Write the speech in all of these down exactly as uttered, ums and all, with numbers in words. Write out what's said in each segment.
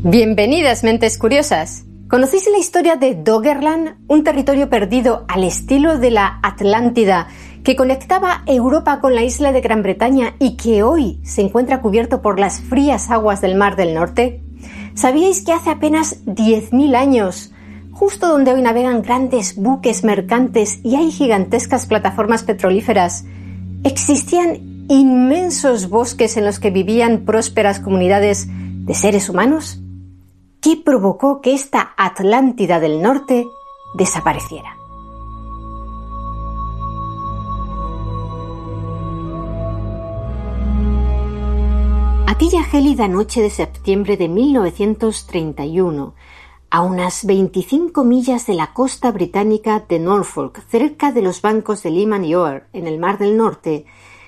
Bienvenidas, mentes curiosas. ¿Conocéis la historia de Doggerland, un territorio perdido al estilo de la Atlántida que conectaba Europa con la isla de Gran Bretaña y que hoy se encuentra cubierto por las frías aguas del Mar del Norte? ¿Sabíais que hace apenas diez mil años, justo donde hoy navegan grandes buques mercantes y hay gigantescas plataformas petrolíferas, existían inmensos bosques en los que vivían prósperas comunidades de seres humanos? ¿Qué provocó que esta Atlántida del Norte desapareciera? Aquella gélida noche de septiembre de mil novecientos treinta y uno, a unas veinticinco millas de la costa británica de Norfolk, cerca de los bancos de Lehman y Oer, en el Mar del Norte,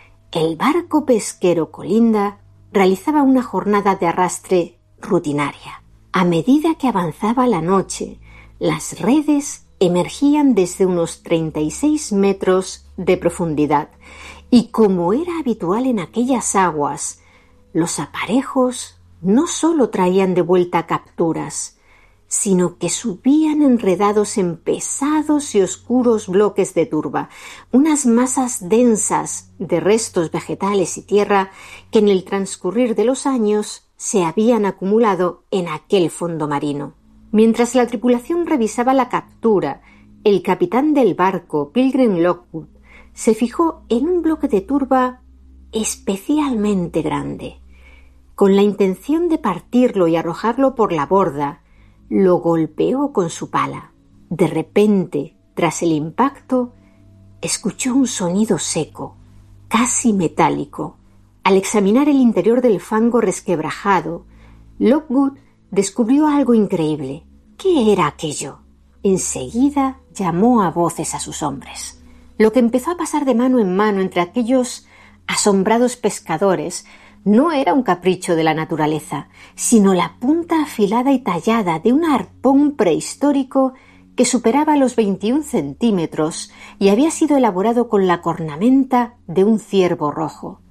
el barco pesquero Colinda realizaba una jornada de arrastre rutinaria. A medida que avanzaba la noche, las redes emergían desde unos treinta y seis metros de profundidad y, como era habitual en aquellas aguas, los aparejos no solo traían de vuelta capturas, sino que subían enredados en pesados y oscuros bloques de turba, unas masas densas de restos vegetales y tierra que en el transcurrir de los años se habían acumulado en aquel fondo marino. Mientras la tripulación revisaba la captura, el capitán del barco, Pilgrim Lockwood, se fijó en un bloque de turba especialmente grande. Con la intención de partirlo y arrojarlo por la borda, lo golpeó con su pala. De repente, tras el impacto, escuchó un sonido seco, casi metálico. Al examinar el interior del fango resquebrajado, Lockwood descubrió algo increíble. ¿Qué era aquello? Enseguida llamó a voces a sus hombres. Lo que empezó a pasar de mano en mano entre aquellos asombrados pescadores no era un capricho de la naturaleza, sino la punta afilada y tallada de un arpón prehistórico que superaba los veintiún centímetros y había sido elaborado con la cornamenta de un ciervo rojo.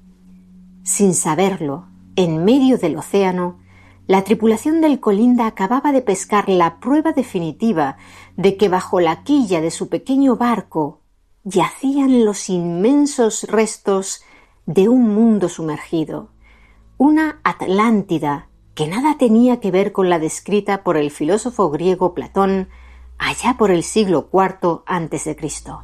Sin saberlo, en medio del océano, la tripulación del Colinda acababa de pescar la prueba definitiva de que bajo la quilla de su pequeño barco yacían los inmensos restos de un mundo sumergido, una Atlántida que nada tenía que ver con la descrita por el filósofo griego Platón allá por el siglo cuarto antes de Cristo.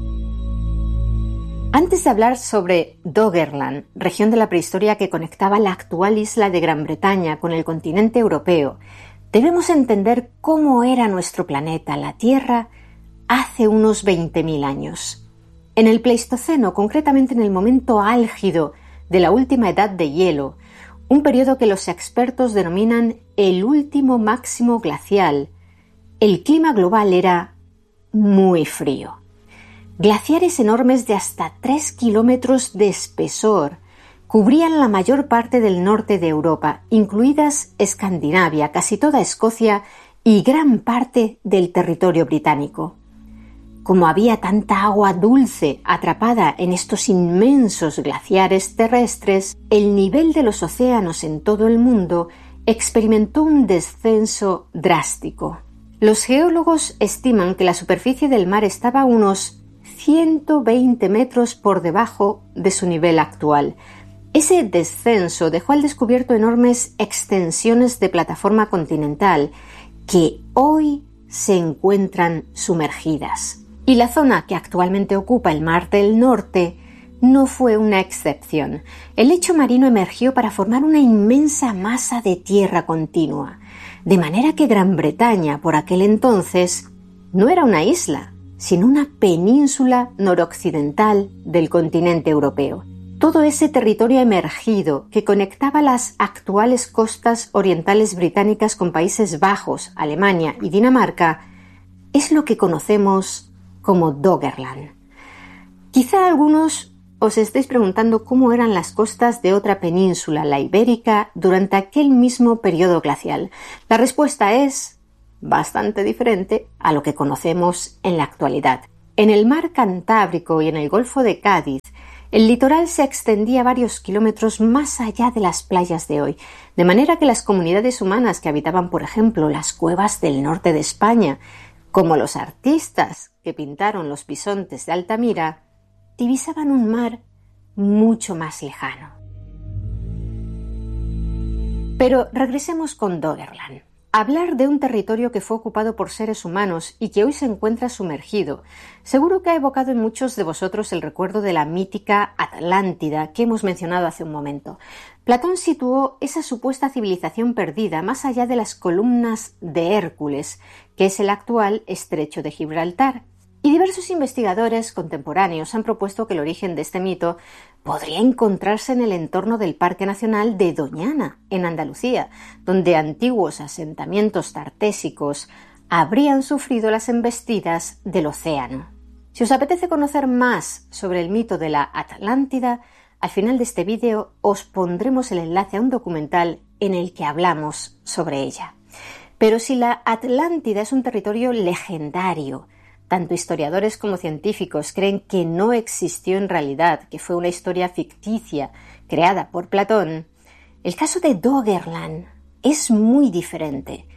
Antes de hablar sobre Doggerland, región de la prehistoria que conectaba la actual isla de Gran Bretaña con el continente europeo, debemos entender cómo era nuestro planeta, la Tierra, hace unos veinte mil años. En el Pleistoceno, concretamente en el momento álgido de la última edad de hielo, un periodo que los expertos denominan el último máximo glacial, el clima global era muy frío. Glaciares enormes de hasta tres kilómetros de espesor cubrían la mayor parte del norte de Europa, incluidas Escandinavia, casi toda Escocia y gran parte del territorio británico. Como había tanta agua dulce atrapada en estos inmensos glaciares terrestres, el nivel de los océanos en todo el mundo experimentó un descenso drástico. Los geólogos estiman que la superficie del mar estaba a unos ciento veinte metros por debajo de su nivel actual. Ese descenso dejó al descubierto enormes extensiones de plataforma continental que hoy se encuentran sumergidas. Y la zona que actualmente ocupa el Mar del Norte no fue una excepción. El lecho marino emergió para formar una inmensa masa de tierra continua, de manera que Gran Bretaña, por aquel entonces, no era una isla, sino una península noroccidental del continente europeo. Todo ese territorio emergido que conectaba las actuales costas orientales británicas con Países Bajos, Alemania y Dinamarca es lo que conocemos como Doggerland. Quizá algunos os estéis preguntando cómo eran las costas de otra península, la ibérica, durante aquel mismo periodo glacial. La respuesta es bastante diferente a lo que conocemos en la actualidad. En el mar Cantábrico y en el Golfo de Cádiz El litoral se extendía varios kilómetros más allá de las playas de hoy, de manera que las comunidades humanas que habitaban, por ejemplo, las cuevas del norte de España, como los artistas que pintaron los bisontes de Altamira, divisaban un mar mucho más lejano. Pero regresemos con Doggerland. Hablar de un territorio que fue ocupado por seres humanos y que hoy se encuentra sumergido, seguro que ha evocado en muchos de vosotros el recuerdo de la mítica Atlántida que hemos mencionado hace un momento. Platón situó esa supuesta civilización perdida más allá de las columnas de Hércules, que es el actual Estrecho de Gibraltar. Y diversos investigadores contemporáneos han propuesto que el origen de este mito podría encontrarse en el entorno del Parque Nacional de Doñana, en Andalucía, donde antiguos asentamientos tartésicos habrían sufrido las embestidas del océano. Si os apetece conocer más sobre el mito de la Atlántida, al final de este vídeo os pondremos el enlace a un documental en el que hablamos sobre ella. Pero si la Atlántida es un territorio legendario, tanto historiadores como científicos creen que no existió en realidad, que fue una historia ficticia creada por Platón, el caso de Doggerland es muy diferente.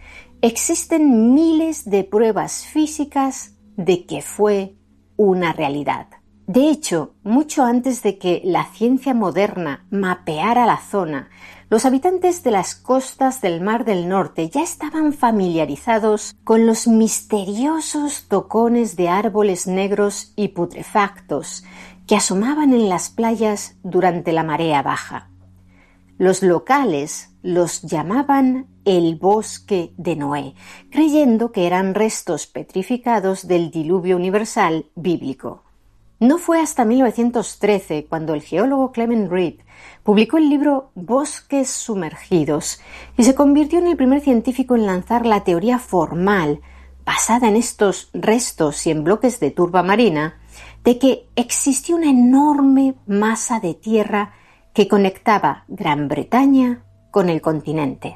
Existen miles de pruebas físicas de que fue una realidad. De hecho, mucho antes de que la ciencia moderna mapeara la zona, los habitantes de las costas del Mar del Norte ya estaban familiarizados con los misteriosos tocones de árboles negros y putrefactos que asomaban en las playas durante la marea baja. Los locales los llamaban el bosque de Noé, creyendo que eran restos petrificados del diluvio universal bíblico. No fue hasta mil novecientos trece cuando el geólogo Clement Reed publicó el libro Bosques sumergidos y se convirtió en el primer científico en lanzar la teoría formal, basada en estos restos y en bloques de turba marina, de que existió una enorme masa de tierra que conectaba Gran Bretaña con el continente.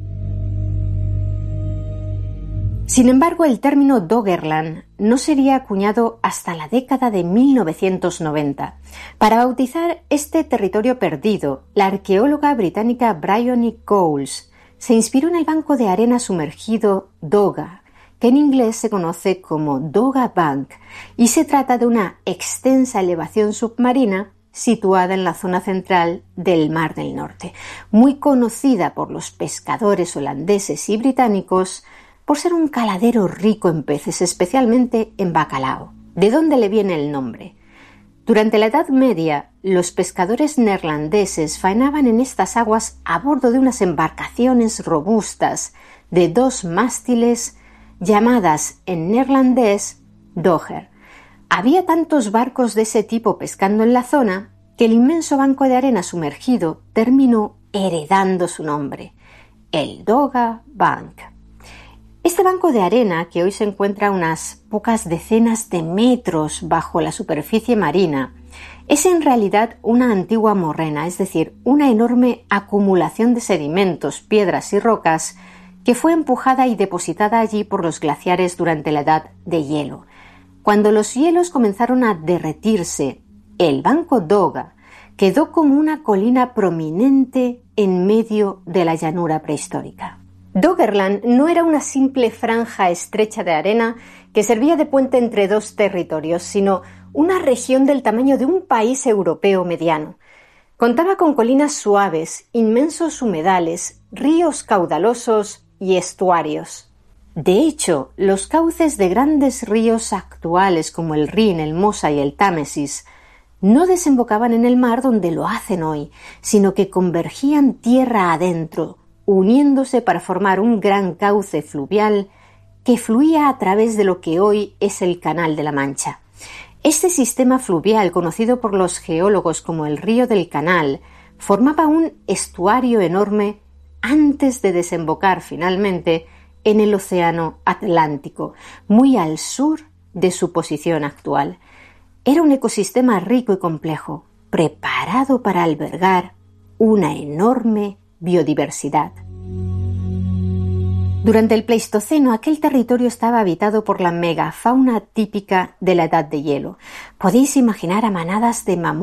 Sin embargo, el término Doggerland no sería acuñado hasta la década de mil novecientos noventa. Para bautizar este territorio perdido, la arqueóloga británica Bryony Coles se inspiró en el banco de arena sumergido Dogger, que en inglés se conoce como Dogger Bank, y se trata de una extensa elevación submarina situada en la zona central del Mar del Norte, muy conocida por los pescadores holandeses y británicos por ser un caladero rico en peces, especialmente en bacalao. ¿De dónde le viene el nombre? Durante la Edad Media, los pescadores neerlandeses faenaban en estas aguas a bordo de unas embarcaciones robustas de dos mástiles llamadas en neerlandés dogger. Había tantos barcos de ese tipo pescando en la zona que el inmenso banco de arena sumergido terminó heredando su nombre, el Dogger Bank. Este banco de arena, que hoy se encuentra a unas pocas decenas de metros bajo la superficie marina, es en realidad una antigua morrena, es decir, una enorme acumulación de sedimentos, piedras y rocas que fue empujada y depositada allí por los glaciares durante la edad de hielo. Cuando los hielos comenzaron a derretirse, el banco Dogger quedó como una colina prominente en medio de la llanura prehistórica. Doggerland no era una simple franja estrecha de arena que servía de puente entre dos territorios, sino una región del tamaño de un país europeo mediano. Contaba con colinas suaves, inmensos humedales, ríos caudalosos y estuarios. De hecho, los cauces de grandes ríos actuales como el Rin, el Mosa y el Támesis no desembocaban en el mar donde lo hacen hoy, sino que convergían tierra adentro, uniéndose para formar un gran cauce fluvial que fluía a través de lo que hoy es el Canal de la Mancha. Este sistema fluvial, conocido por los geólogos como el Río del Canal, formaba un estuario enorme antes de desembocar finalmente en el Océano Atlántico, muy al sur de su posición actual. Era un ecosistema rico y complejo, preparado para albergar una enorme biodiversidad. Durante el Pleistoceno, aquel territorio estaba habitado por la megafauna típica de la Edad de Hielo. Podéis imaginar a manadas de mamuts